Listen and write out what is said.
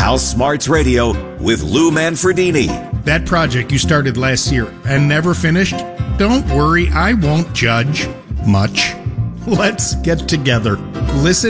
House Smarts Radio with Lou Manfredini. That project you started last year and never finished? Don't worry, I won't judge much. Let's get together. Listen